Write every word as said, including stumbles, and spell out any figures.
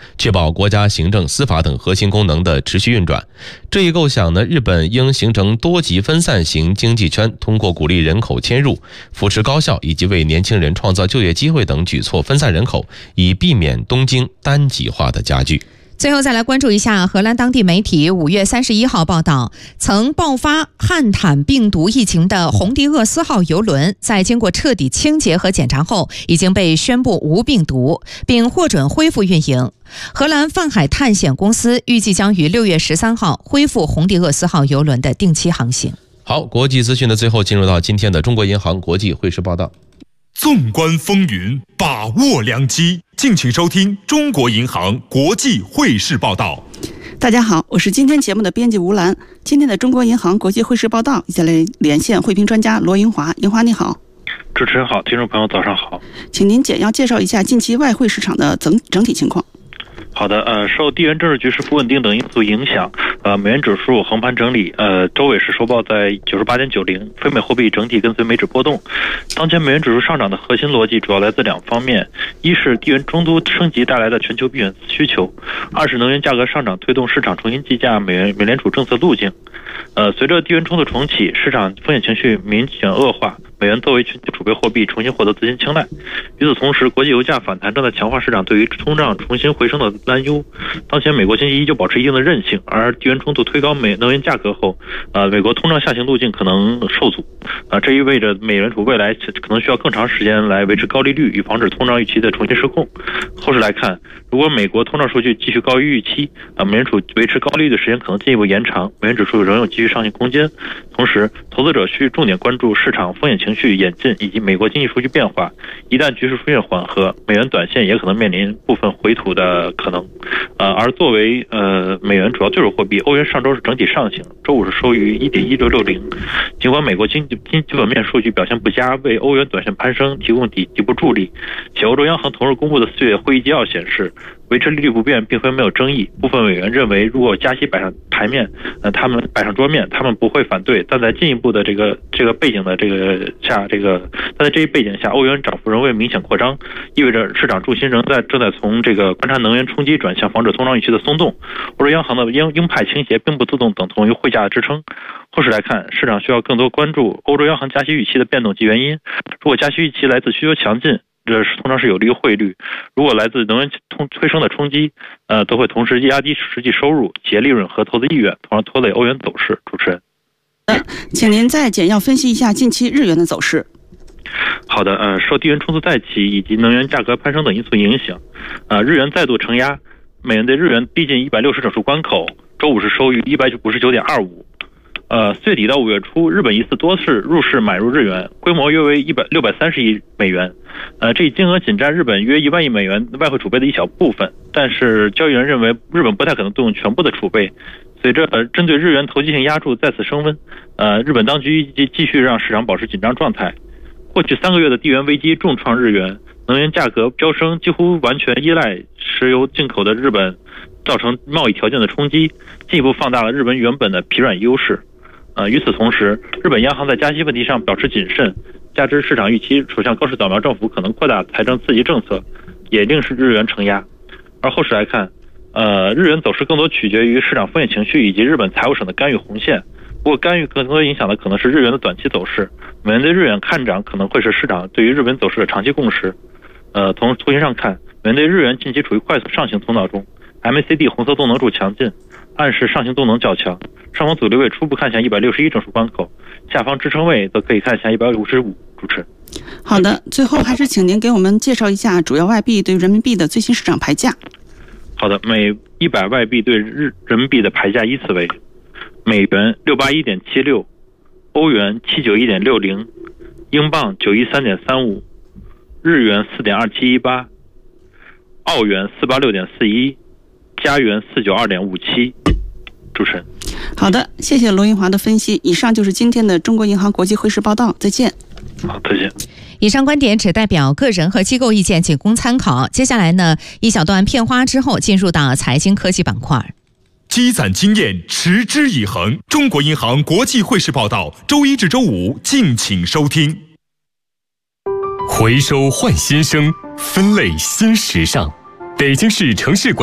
确保国家行政、司法等核心功能的持续运转。这一构想呢，日本应形成多极分散型经济圈，通过鼓励人口迁入、扶持高校以及为年轻人创造就业机会等举措分散人口，以避免东京单极化的加剧。 最后再来关注一下荷兰当地媒体五月三十一号报道，曾爆发汉坦病毒疫情的红地厄斯号邮轮，在经过彻底清洁和检查后，已经被宣布无病毒，并获准恢复运营。荷兰泛海探险公司预计将于六月十三号恢复红地厄斯号邮轮的定期航行。 好，国际资讯的最后进入到今天的中国银行国际汇市报道。 纵观风云，把握良机，敬请收听中国银行国际汇市报道。 大家好，我是今天节目的编辑吴兰。今天的中国银行国际汇市报道，一起来连线汇评专家罗银华。银华你好。 主持人好，听众朋友早上好。 请您简要介绍一下近期外汇市场的整整体情况。 好的，呃，受地缘政治局势不稳定等因素影响，呃，美元指数横盘整理，呃，周尾是收报在九十八点九零，非美货币整体跟随美指波动。当前美元指数上涨的核心逻辑主要来自两方面，一是地缘冲突升级带来的全球避险需求，二是能源价格上涨推动市场重新计价美元美联储政策路径。呃，随着地缘冲突重启，市场风险情绪明显恶化，美元作为全球储备货币重新获得资金青睐。与此同时，国际油价反弹正在强化市场对于通胀重新回升的担忧。当前美国经济依旧保持一定的韧性，而地缘冲突推高美能源价格后，呃，美国通胀下行路径可能受阻。啊、呃，这意味着美联储未来可能需要更长时间来维持高利率，以防止通胀预期的重新失控。后市来看，如果美国通胀数据继续高于预期，啊、呃，美联储维持高利率的时间可能进一步延长，美元指数仍有继续上行空间。同时，投资者需重点关注市场风险情绪演进以及美国经济数据变化。一旦局势出现缓和，美元短线也可能面临部分回吐的可能。呃，而作为呃美元主要对手货币，欧元上周是整体上行，周五是收于 一点一六六零。尽管美国经济经基本面数据表现不佳，为欧元短线攀升提供底底部助力，且欧洲央行同日公布的四月会议纪要显示，维持利率不变并非没有争议。部分委员认为，如果加息摆上台面，呃，他们摆上桌面，他们不会反对。但在进一步的这个这个背景的这个下，这个但在这一背景下，欧元涨幅仍未明显扩张，意味着市场重心仍在正在从这个观察能源冲击转向防止通胀预期的松动。欧洲央行的鹰鹰派倾斜并不自动等同于汇价的支撑。后市来看，市场需要更多关注欧洲央行加息预期的变动及原因。如果加息预期来自需求强劲，这是通常是有利于汇率；如果来自能源通推升的冲击，呃，都会同时压低实际收入、企业利润和投资意愿，从而拖累欧元走势。主持人， 请您再简要分析一下近期日元的走势。 好的，呃，受地缘冲突再起以及能源价格攀升等因素影响，呃，日元再度承压，美元对日元逼近一百六十整数关口，周五是收于一百五十九点二五。呃，四月底到五月初，日本疑似多次入市买入日元，规模约为一百六百三十亿美元。呃，这一金额仅占日本约一万亿美元外汇储备的一小部分，但是交易员认为日本不太可能动用全部的储备。随着呃针对日元投机性压注再次升温，呃，日本当局预计继续让市场保持紧张状态。过去三个月的地缘危机重创日元，能源价格飙升，几乎完全依赖石油进口的日本，造成贸易条件的冲击，进一步放大了日本原本的疲软优势。呃，与此同时，日本央行在加息问题上保持谨慎，加之市场预期首相高市早苗政府可能扩大财政刺激政策，也令是日元承压。而后市来看，呃，日元走势更多取决于市场风险情绪以及日本财务省的干预红线。不过，干预更多影响的可能是日元的短期走势。美元对日元看涨可能会是市场对于日本走势的长期共识。呃，从图形上看，美元对日元近期处于快速上行通道中 ，M A C D 红色动能柱强劲，暗示上行动能较强。上方阻力位初步看向一百六十一整数关口，下方支撑位则可以看向一百五十五。主持人， 好的，最后还是请您给我们介绍一下主要外币对人民币的最新市场牌价。 好的，每一百外币对日人民币的牌价依次为：美元六八一点七六，欧元七九一点六零，英镑九一三点三五，日元四点二七一八，澳元四八六点四一，加元四九二点五七。主持人， 好的，谢谢罗银华的分析。以上就是今天的中国银行国际汇市报道，再见。 好，再见。 以上观点只代表个人和机构意见，仅供参考。接下来呢，一小段片花之后，进入到财经科技板块。 积攒经验，持之以恒。中国银行国际汇市报道，周一至周五敬请收听。回收换新生，分类新时尚。北京市城市管